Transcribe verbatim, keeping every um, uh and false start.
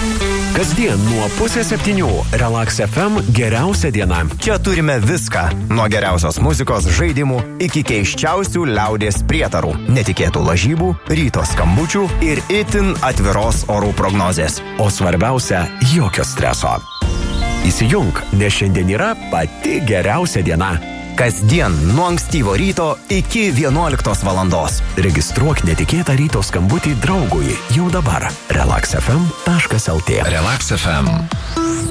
Kasdien nuo pusės septynių Relax F M geriausia diena. Čia turime viską. Nuo geriausios muzikos, žaidimų iki keiščiausių liaudies prietarų, netikėtų lažybų, ryto skambučių ir itin atviros orų prognozės. O svarbiausia, jokio streso. Įsijunk, nes šiandien yra pati geriausia diena. Kasdien nuo ankstyvo ryto iki vienuoliktos valandos. Registruok netikėtą ryto skambutį draugui jau dabar. relax f m taškas l t Relax F M.